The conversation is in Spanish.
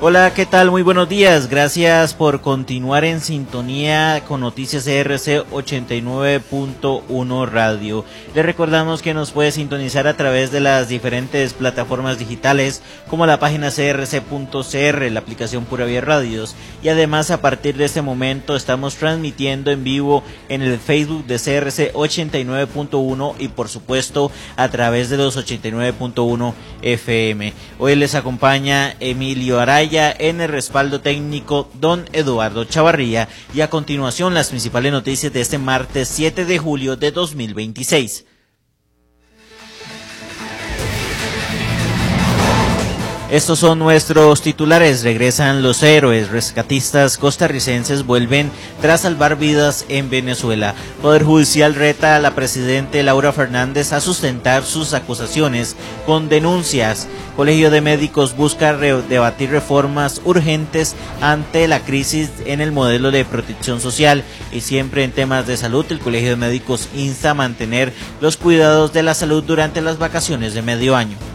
Hola, ¿qué tal? Muy buenos días. Gracias por continuar en sintonía con Noticias CRC 89.1 Radio. Les recordamos que nos puede sintonizar a través de las diferentes plataformas digitales como la página crc.cr, la aplicación Pura Vida Radios, y además a partir de este momento estamos transmitiendo en vivo en el Facebook de CRC 89.1 y por supuesto a través de los 89.1 FM. Hoy les acompaña Emilio Araya, en el respaldo técnico don Eduardo Chavarría, y a continuación las principales noticias de este martes 7 de julio de 2026. Estos son nuestros titulares. Regresan los héroes rescatistas costarricenses, vuelven tras salvar vidas en Venezuela. Poder Judicial reta a la presidenta Laura Fernández a sustentar sus acusaciones con denuncias. Colegio de Médicos busca debatir reformas urgentes ante la crisis en el modelo de protección social. Y siempre en temas de salud, el Colegio de Médicos insta a mantener los cuidados de la salud durante las vacaciones de medio año.